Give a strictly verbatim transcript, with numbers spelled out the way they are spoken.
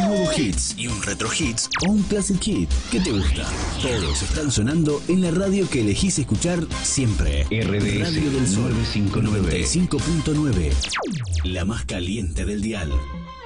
nuevo hits y un retro hits o un classic hit. ¿Qué te gusta? Todos están sonando en la radio que elegís escuchar siempre. R D S Radio del Sol novecientos cincuenta y nueve. noventa y cinco punto nueve. La más caliente del dial.